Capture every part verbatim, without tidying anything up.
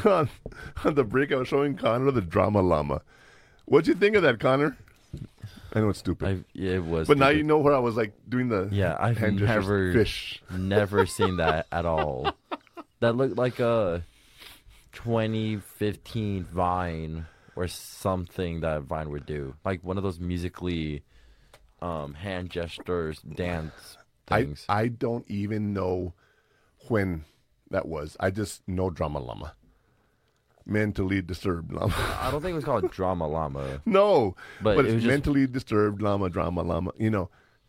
on, on the break, I was showing Connor the drama llama. What'd you think of that, Connor? I know it's stupid. I, yeah, it was. But stupid. now you know where I was like doing the Yeah, I've hand gestures, never, fish. never seen that at all. That looked like a twenty fifteen Vine or something that Vine would do. Like one of those musically um, hand gestures, dance things. I, I don't even know when that was. I just know drama llama. Mentally disturbed llama. I don't think it was called Drama Llama. No, but, but it it's was just, mentally disturbed llama, drama llama. You know,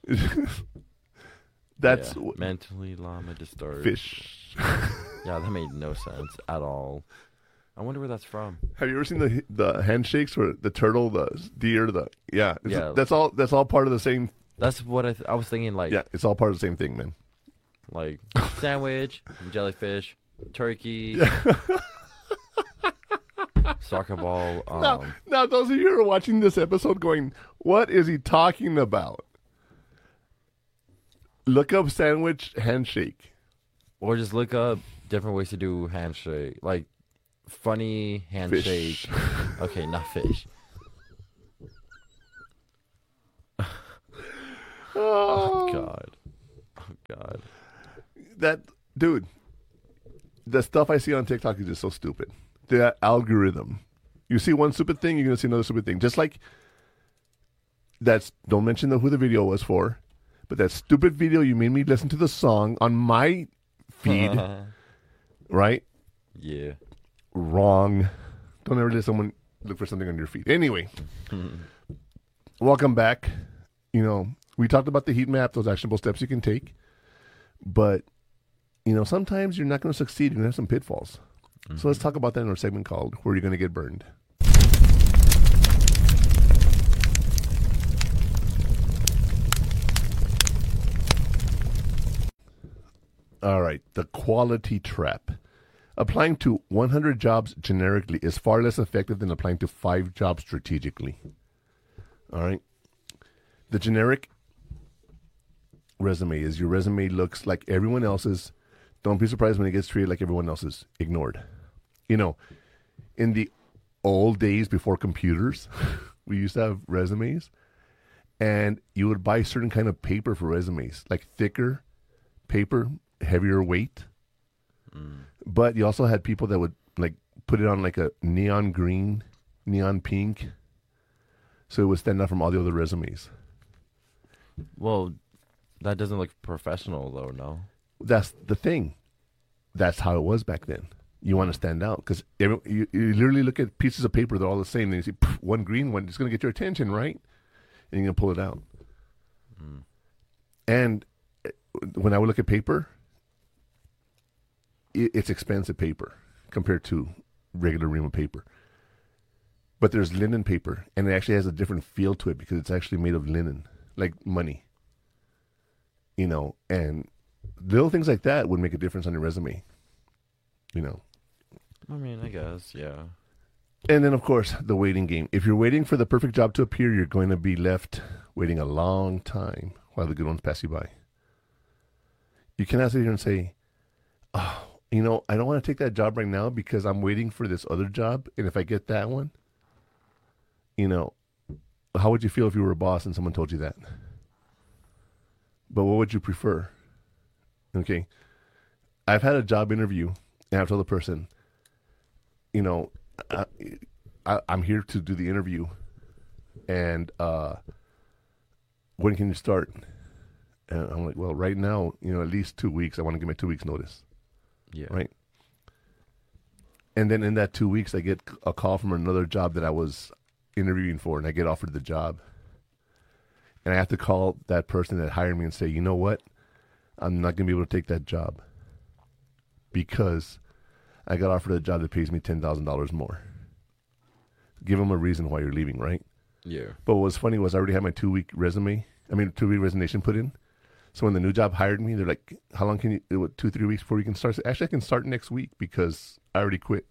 that's yeah, mentally llama disturbed. fish. Yeah, that made no sense at all. I wonder where that's from. Have you ever seen the the handshakes where the turtle, the deer, the yeah, it's, Yeah. that's all. That's all part of the same. That's what I th- I was thinking. Like Yeah, it's all part of the same thing, man. like sandwich, jellyfish, turkey, soccer ball. Um, Now, now, those of you who are watching this episode going, what is he talking about? Look up sandwich handshake. Or just look up different ways to do handshake. Like funny handshake. Fish. Okay, not fish. Oh God. Oh God. That dude, the stuff I see on TikTok is just so stupid. The algorithm. You see one stupid thing, you're gonna see another stupid thing. Just like that's don't mention the, who the video was for, but that stupid video you made me listen to the song on my feed, right? Yeah. Wrong. Don't ever let someone look for something on your feed. Anyway, welcome back. You know, we talked about the heat map, those actionable steps you can take, but you know, sometimes you're not going to succeed. You're going to have some pitfalls. Mm-hmm. So let's talk about that in our segment called "Where You're Going to Get Burned." All right, the quality trap. Applying to one hundred jobs generically is far less effective than applying to five jobs strategically. All right. The generic resume is your resume looks like everyone else's. Don't be surprised when it gets treated like everyone else's. Ignored. You know, in the old days before computers, we used to have resumes, and you would buy certain kind of paper for resumes, like thicker paper, heavier weight. Mm. But you also had people that would like put it on like a neon green, neon pink, so it would stand out from all the other resumes. Well, that doesn't look professional, though, no? That's the thing. That's how it was back then. You want to stand out because you, you literally look at pieces of paper, they're all the same. And you see poof, one green one, it's going to get your attention, right? And you're going to pull it out. Mm. And when I would look at paper, it, it's expensive paper compared to regular ream of paper. But there's linen paper, and it actually has a different feel to it because it's actually made of linen, like money. You know, and little things like that would make a difference on your resume. You know. I mean, I guess, yeah. And then, of course, the waiting game. If you're waiting for the perfect job to appear, you're going to be left waiting a long time while the good ones pass you by. You cannot sit here and say, oh, you know, I don't want to take that job right now because I'm waiting for this other job. And if I get that one, you know, how would you feel if you were a boss and someone told you that? But what would you prefer? Okay. I've had a job interview and I've told the person, you know, I, I, I'm here to do the interview. And uh, when can you start? And I'm like, well, right now, you know, at least two weeks. I want to give my two weeks notice. Yeah. Right. And then in that two weeks, I get a call from another job that I was interviewing for, and I get offered the job. And I have to call that person that hired me and say, you know what? I'm not going to be able to take that job because I got offered a job that pays me ten thousand dollars more. Give them a reason why you're leaving, right? Yeah. But what was funny was I already had my two-week resume, I mean, two-week resignation put in. So when the new job hired me, they're like, how long can you, it was two, three weeks before you can start? I said, actually, I can start next week because I already quit.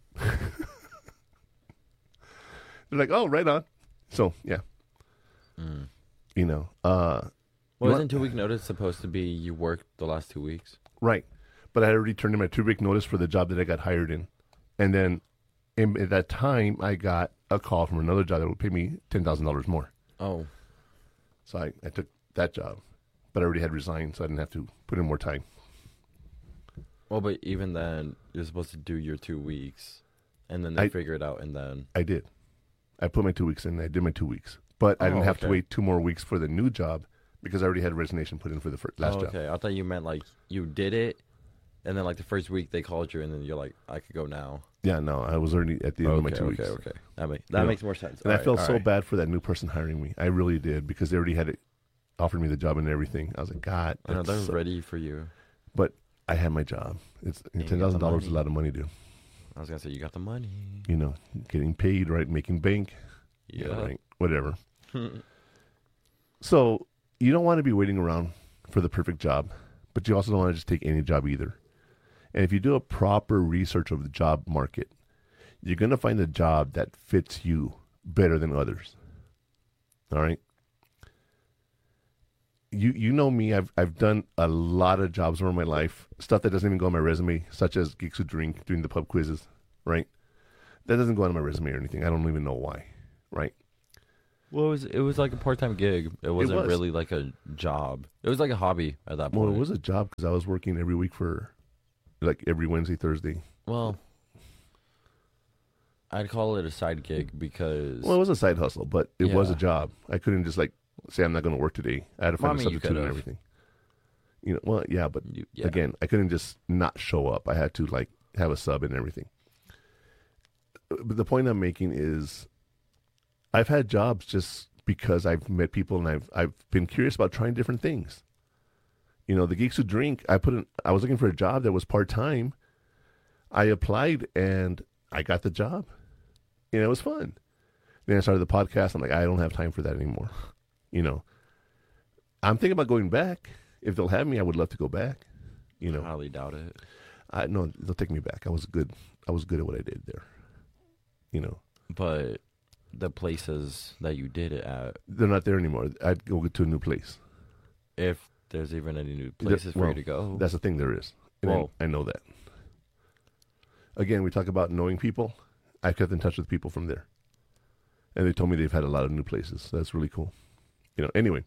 They're like, oh, right on. So, yeah. Mm. You know. Uh, well, isn't two-week notice supposed to be you worked the last two weeks? Right. But I already turned in my two-week notice for the job that I got hired in. And then And at that time, I got a call from another job that would pay me ten thousand dollars more. Oh. So I, I took that job, but I already had resigned, so I didn't have to put in more time. Well, but even then, you're supposed to do your two weeks, and then they I- figure it out, and then I did. I put my two weeks in. I did my two weeks, but I Oh, didn't have to okay. wait two more weeks for the new job because I already had a resignation put in for the first, last oh, job. okay. I thought you meant like you did it, and then like the first week they called you, and then you're like, I could go now. Yeah, no, I was already at the end okay, of my two okay, weeks. okay. That makes that You know, makes more sense. And I Alright, felt so alright. bad for that new person hiring me. I really did because they already had it, offered me the job and everything. I was like, God, I know that they're sucks. ready for you. But I had my job. It's you got ten thousand the dollars is a money. lot of money, dude. I was gonna say you got the money. You know, getting paid, right? Making bank. Yeah. right. Whatever. So you don't want to be waiting around for the perfect job, but you also don't want to just take any job either. And if you do a proper research of the job market, you're going to find a job that fits you better than others. All right. You you know me. I've I've done a lot of jobs over my life, stuff that doesn't even go on my resume, such as Geeks Who Drink, doing the pub quizzes, right? That doesn't go on my resume or anything. I don't even know why, right? Well, it was it was like a part time gig. It wasn't was. really like a job. It was like a hobby at that point. Well, it was a job because I was working every week for, like, every Wednesday, Thursday. Well, I'd call it a side gig because Well, it was a side hustle, but it was a Yeah. job. I couldn't just, like, say I'm not going to work today. I had to Well, find I a mean, you substitute and could've. everything. You know, well, yeah, but you, yeah. again, I couldn't just not show up. I had to, like, have a sub and everything. But the point I'm making is I've had jobs just because I've met people and I've I've been curious about trying different things. You know, the Geeks Who Drink, I put in, I was looking for a job that was part-time. I applied and I got the job. You know, it was fun. Then I started the podcast. I'm like, I don't have time for that anymore. You know, I'm thinking about going back. If they'll have me, I would love to go back. You know, I highly doubt it. I no, they'll take me back. I was good. I was good at what I did there. You know, But the places that you did it at, they're not there anymore. I'd go to a new place. if there's even any new places for well, you to go. That's the thing. There is. And I- Well- I, know that. Again, we talk about knowing people. I kept in touch with people from there, and they told me they've had a lot of new places. So that's really cool. You know. Anyway,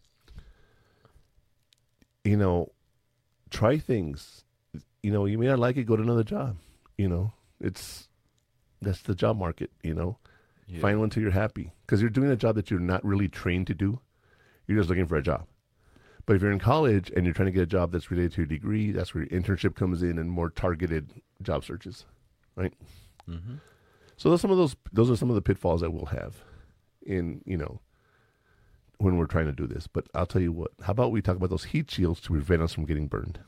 you know, try things. You know, you may not like it. Go to another job. You know, it's that's the job market. You know. Yeah. Find one till you're happy. Because you're doing a job that you're not really trained to do. You're just looking for a job. But if you're in college and you're trying to get a job that's related to your degree, that's where your internship comes in and more targeted job searches, right? Mm-hmm. So those some of those those are some of the pitfalls that we'll have in, you know, when we're trying to do this. But I'll tell you what, how about we talk about those heat shields to prevent us from getting burned?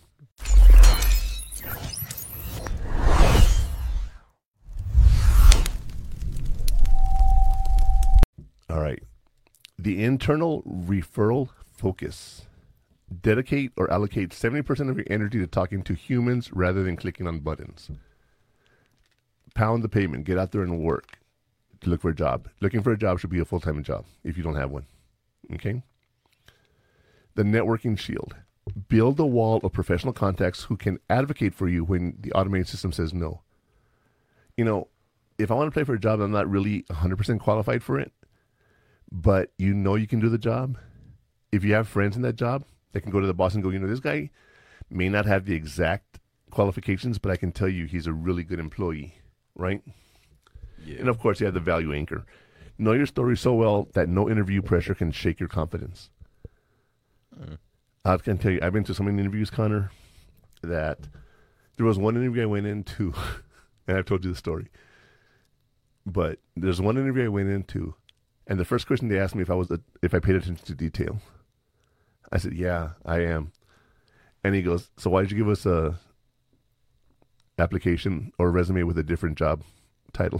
All right. The internal referral focus. Dedicate or allocate seventy percent of your energy to talking to humans rather than clicking on buttons. Pound the pavement. Get out there and work to look for a job. Looking for a job should be a full-time job if you don't have one. Okay? The networking shield. Build a wall of professional contacts who can advocate for you when the automated system says no. You know, if I want to play for a job, I'm not really one hundred percent qualified for it, but you know you can do the job. If you have friends in that job, they can go to the boss and go, you know, this guy may not have the exact qualifications, but I can tell you he's a really good employee, right? Yeah. And of course, you have the value anchor. Know your story so well that no interview pressure can shake your confidence. Mm. I can tell you, I've been to so many interviews, Connor, that there was one interview I went into, and I've told you the story, but there's one interview I went into, and the first question they asked me if I was a, if I paid attention to detail. I said, yeah, I am. And he goes, so why did you give us a application or resume with a different job title?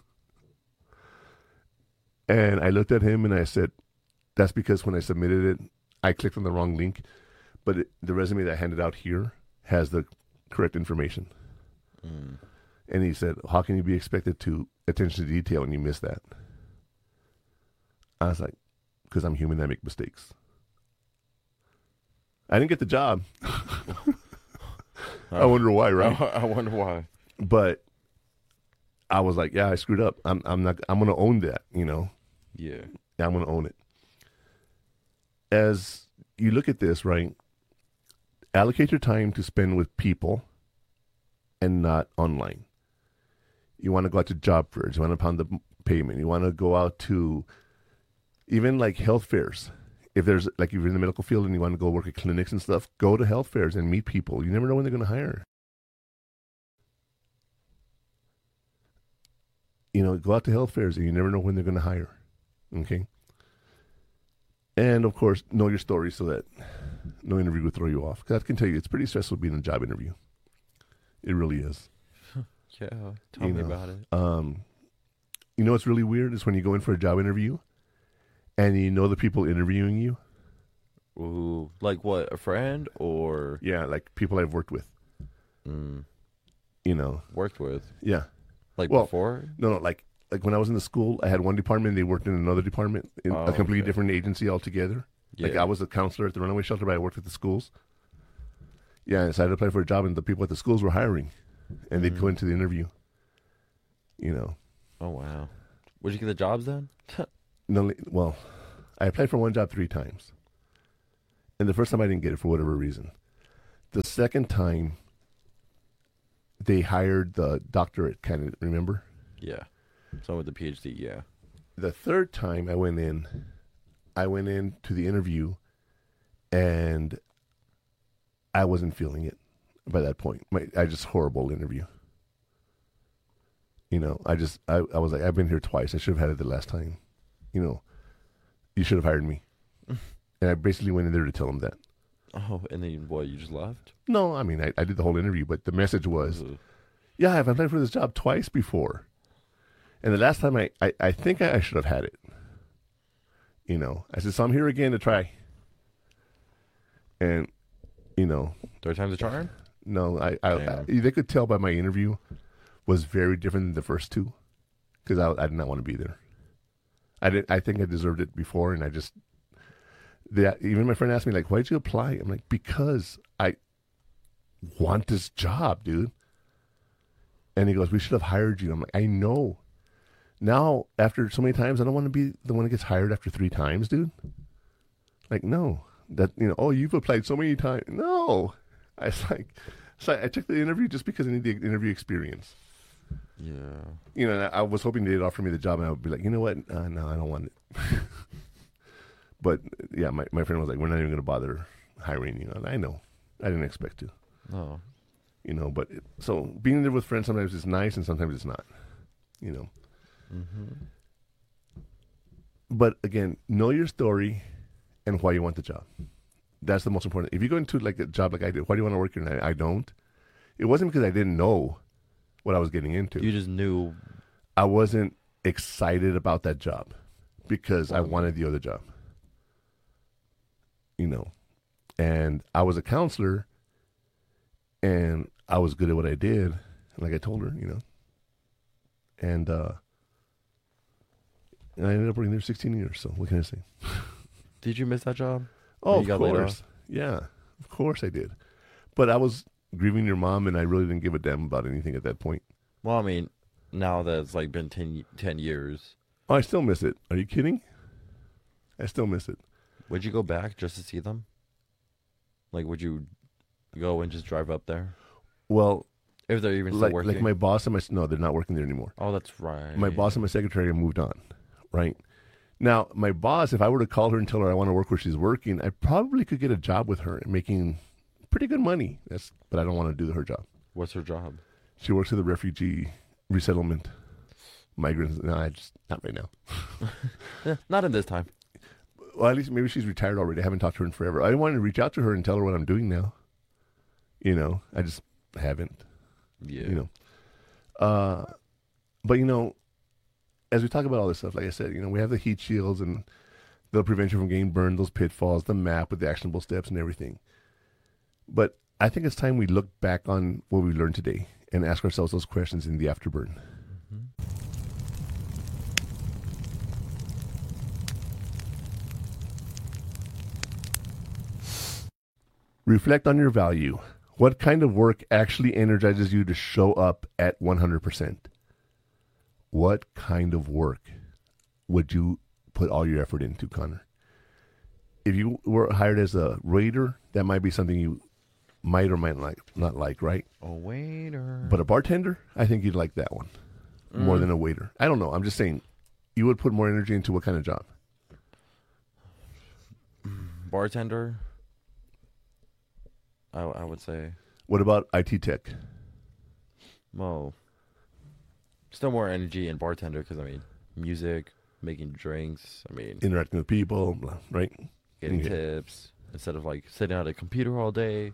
And I looked at him and I said, that's because when I submitted it, I clicked on the wrong link, but it, the resume that I handed out here has the correct information. Mm. And he said, how can you be expected to attention to detail when you miss that? I was like, because I'm human, I make mistakes. I didn't get the job. I wonder why, right? I wonder why. But I was like, yeah, I screwed up. I'm I'm not. I'm gonna own that. You know. Yeah. Yeah, I'm gonna own it. As you look at this, right? Allocate your time to spend with people, and not online. You want to go out to job fairs. You want to pound the pavement. You want to go out to even like health fairs. If there's like if you're in the medical field and you want to go work at clinics and stuff, go to health fairs and meet people. You never know when they're going to hire. You know, go out to health fairs and you never know when they're going to hire. Okay. And of course, know your story so that no interview will throw you off. Because I can tell you, it's pretty stressful being in a job interview. It really is. Yeah, tell you me know, about it. Um, you know what's really weird is when you go in for a job interview and you know the people interviewing you. Ooh, like what, a friend or? Yeah, like people I've worked with. Mm, You know. worked with? Yeah. Like Well, before? No, no, like like when I was in the school, I had one department, they worked in another department, in Oh, a completely okay. different agency altogether. Yeah. Like I was a counselor at the runaway shelter, but I worked at the schools. Yeah, I decided to apply for a job, and the people at the schools were hiring, and they'd go Mhm. into the interview. You know, Oh, wow. Would you get the jobs then? no, well, I applied for one job three times, and the first time I didn't get it for whatever reason. The second time, they hired the doctorate candidate. Remember? Yeah. Someone with a PhD, yeah. The third time I went in, I went in to the interview, and I wasn't feeling it by that point. My, I just horrible interview. You know, I just I, I was like, I've been here twice. I should have had it the last time. You know, you should have hired me. And I basically went in there to tell them that. Oh, and then what, you just left? No, I mean, I, I did the whole interview, but the message was, Ugh. yeah, I've applied for this job twice before. And the last time I, I, I think I, I should have had it. You know, I said, so I'm here again to try. And, you know, Third time's a charm? no, I, I, I Damn. they could tell by my interview was very different than the first two, because I, I did not want to be there. I did. I think I deserved it before, and I just. That even my friend asked me like, "Why'd you apply?" I'm like, "Because I want this job, dude." And he goes, "We should have hired you." I'm like, "I know." Now, after so many times, I don't want to be the one that gets hired after three times, dude. Like, no, that you know, oh, you've applied so many times. No, I was like, so I took the interview just because I need the interview experience. Yeah. You know, I was hoping they'd offer me the job, and I would be like, you know what? Uh, no, I don't want it. But yeah, my, my friend was like, we're not even going to bother hiring you. And I know, I didn't expect to. No. You know, but it, so being there with friends sometimes is nice, and sometimes it's not. You know. Mm-hmm. But again, know your story and why you want the job. That's the most important. If you go into like a job like I did, why do you want to work here? And I, I don't. It wasn't because I didn't know what I was getting into. You just knew. I wasn't excited about that job because I Wow. wanted the other job. You know, and I was a counselor, and I was good at what I did, like I told her, you know. And uh, and I ended up working there sixteen years. So what can I say? Did you miss that job? Oh, You of got laid course. Yeah, of course I did. But I was grieving your mom, and I really didn't give a damn about anything at that point. Well, I mean, now that it's like been ten, ten years, Oh, I still miss it. Are you kidding? I still miss it. would you go back just to see them? Like, would you go and just drive up there? Well, If they're even still like working? like my boss and my no, they're not working there anymore. Oh, that's right. My boss and my secretary have moved on, right? Now, my boss, if I were to call her and tell her I want to work where she's working, I probably could get a job with her and making pretty good money. That's, but I don't want to do her job. What's her job? She works at the refugee resettlement, migrants. No, I just not right now. Eh, not in this time. Well, at least maybe she's retired already. I haven't talked to her in forever. I wanted to reach out to her and tell her what I'm doing now. You know, I just haven't. Yeah. You know, uh, but you know, as we talk about all this stuff, like I said, you know, we have the heat shields and they'll prevent you from getting burned, those pitfalls, the map with the actionable steps and everything. But I think it's time we look back on what we learned today and ask ourselves those questions in the afterburn. Mm-hmm. Reflect on your value. What kind of work actually energizes you to show up at one hundred percent? what kind of work would you put all your effort into, Connor? If you were hired as a waiter, that might be something you might or might like, not like, right? A waiter. But a bartender, I think you'd like that one more Mm. than a waiter. I don't know. I'm just saying, you would put more energy into what kind of job? Bartender. I I would say. What about I T tech? Well, still more energy in bartender because I mean, music, making drinks. I mean, Interacting with people, blah, right? getting Okay. tips instead of like sitting at a computer all day.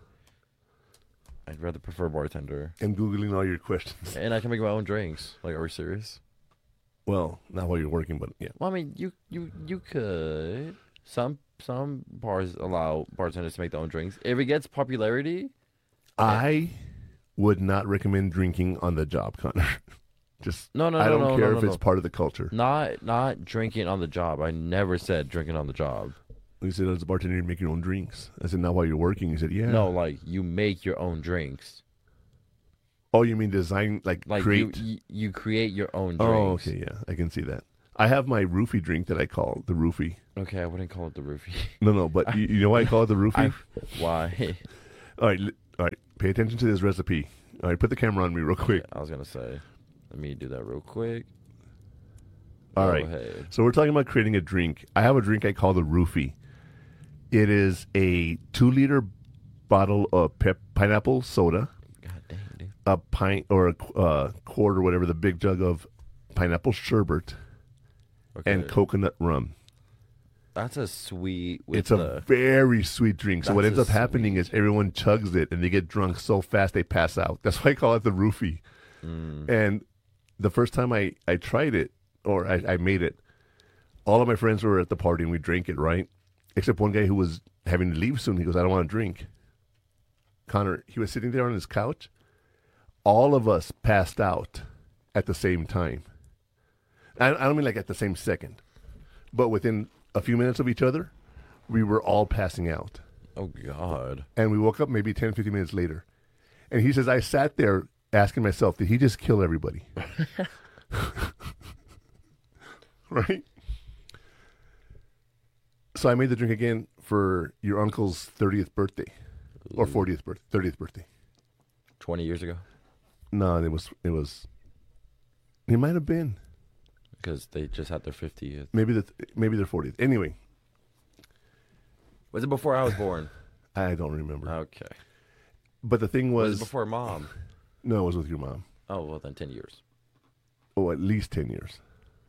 I'd rather prefer bartender, And Googling all your questions. and I can make my own drinks. Like, are we serious? Well, not while you're working, but yeah. Well, I mean, you you you could. Some some bars allow bartenders to make their own drinks. If it gets popularity, I would not recommend drinking on the job, Connor. Just no, no, I no, don't no, care no, if no, it's no. part of the culture. Not not drinking on the job. I never said drinking on the job. You said as a bartender, you make your own drinks. I said, not while you're working. You said, yeah. No, like you make your own drinks. Oh, you mean design, like, Like create? you, you you create your own drinks. Oh, okay, yeah. I can see that. I have my roofie drink that I call the roofie. Okay, I wouldn't call it the roofie. No, no, but you, you know why I call it the roofie? I, why? All right, li- all right. Pay attention to this recipe. All right, put the camera on me real quick. I was gonna say, let me do that real quick. All Go right. ahead. So we're talking about creating a drink. I have a drink I call the roofie. It is a two-liter bottle of pep- pineapple soda, God dang, dude. a pint or a qu- uh, quart or whatever, the big jug of pineapple sherbet, Okay. and coconut rum. That's a sweet. With It's a the, very sweet drink. So what That's ends a up happening is everyone chugs it and they get drunk so fast they pass out. That's why I call it the roofie. mm, And the first time I, I tried it, or I, I made it, all of my friends were at the party and we drank it, right? Except one guy who was having to leave soon. He goes, I don't want to drink. Connor, he was sitting there on his couch. All of us passed out at the same time. I, I don't mean like at the same second, but within a few minutes of each other, we were all passing out. oh God. And we woke up maybe ten, fifteen minutes later. And he says, I sat there asking myself, did he just kill everybody? Right? So I made the drink again for your uncle's thirtieth birthday. Or fortieth birthday, thirtieth birthday. Twenty years ago, No, it was, it was, it might have been. because they just had their fiftieth. Maybe the, maybe their fortieth. Anyway, Was it before I was born? I don't remember. Okay. But the thing Was was, it before mom? no, it was with your mom. Oh well, then ten years. Oh, at least ten years.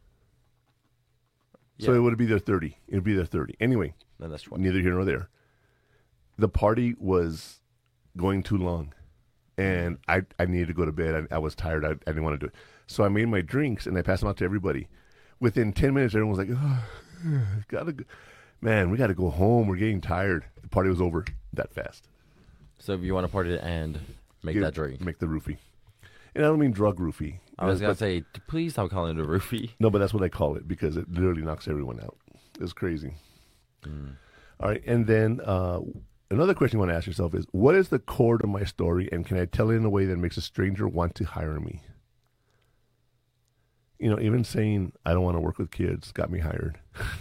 So Yeah. it would be their thirty. It would be their thirty. Anyway, Then that's twenty. neither here nor there. The party was going too long, and I, I needed to go to bed. I, I was tired. I, I didn't want to do it. So I made my drinks, and I passed them out to everybody. Within ten minutes, everyone was like, oh, gotta go. Man, we got to go home. We're getting tired. The party was over that fast. So if you want a party to end, make Get- that drink. Make the roofie. And I don't mean drug roofie. I was gonna But- say, please stop calling it a roofie. No, but that's what I call it because it literally knocks everyone out. It's crazy. Mm. All right, and then uh, another question you want to ask yourself is, what is the core to my story, and can I tell it in a way that makes a stranger want to hire me? You know, even saying I don't want to work with kids got me hired.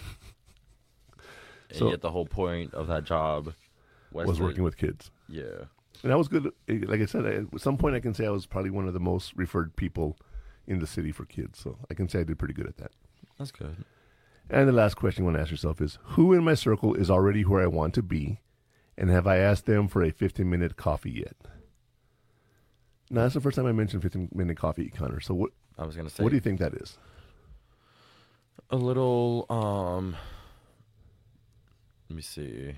And So- yet the whole point of that job was the- working with kids, Yeah. and I was good. Like I said, at some point I can say I was probably one of the most referred people in the city for kids. So I can say I did pretty good at that. That's good. And the last question you want to ask yourself is, who in my circle is already where I want to be? And have I asked them for a fifteen-minute coffee yet? Now, that's the first time I mentioned fifteen-minute coffee, Connor. So what, I was gonna say what do you think that is? a little um let me see.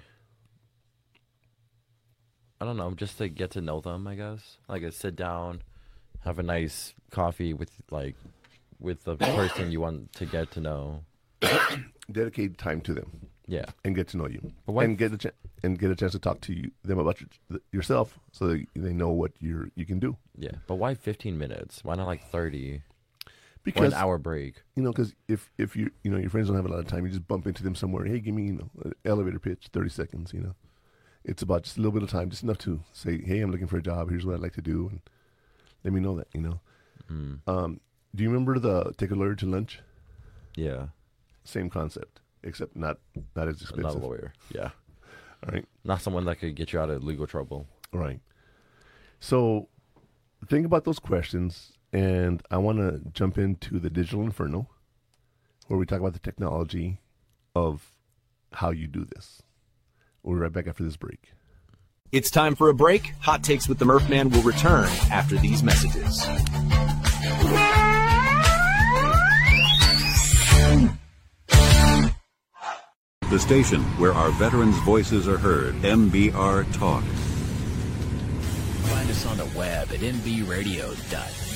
I don't know, just to get to know them, I guess. Like a sit down, have a nice coffee with like with the person you want to get to know. Dedicate time to them Yeah. and get to know you. But why And get a ch- and get a chance to talk to you, them about your, th- yourself so that they know what you're, you can do. Yeah. But why fifteen minutes? Why not like thirty? Or Because an hour break. you know, because if if you you know your friends don't have a lot of time, you just bump into them somewhere. Hey, give me you know an elevator pitch, thirty seconds. You know, it's about just a little bit of time, just enough to say, hey, I'm looking for a job. Here's what I'd like to do, and let me know that. You know, Mm. um, Do you remember the take a lawyer to lunch? Yeah. Same concept, except not not as expensive. Not a lawyer. Yeah. All right. Not someone that could get you out of legal trouble. Right. So think about those questions, and I want to jump into the Digital Inferno, where we talk about the technology of how you do this. We'll be right back after this break. It's time for a break. Hot Takes with the Murph Man will return after these messages. The station where our veterans' voices are heard. M B R Talk. Find us on the web at m b radio dot